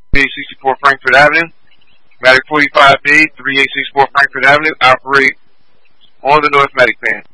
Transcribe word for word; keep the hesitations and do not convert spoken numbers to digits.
three eight six four Frankfurt Avenue. Medic forty-five B, three eight six four Frankfurt Avenue, operate on the North Medic Band.